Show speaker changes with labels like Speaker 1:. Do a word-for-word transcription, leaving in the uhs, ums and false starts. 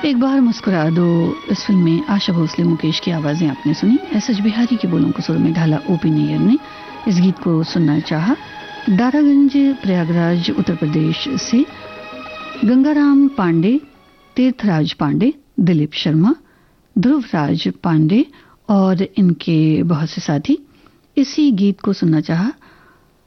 Speaker 1: एक बार मुस्कुरा दो, इस फिल्म में आशा भोसले मुकेश की आवाजें आपने सुनी। एस एच बिहारी के बोलों को सुर में ढाला ओपी नैयर ने। इस गीत को सुनना चाहा दारागंज प्रयागराज उत्तर प्रदेश से गंगाराम पांडे, तीर्थराज पांडे, दिलीप शर्मा, ध्रुवराज पांडे और इनके बहुत से साथी। इसी गीत को सुनना चाहा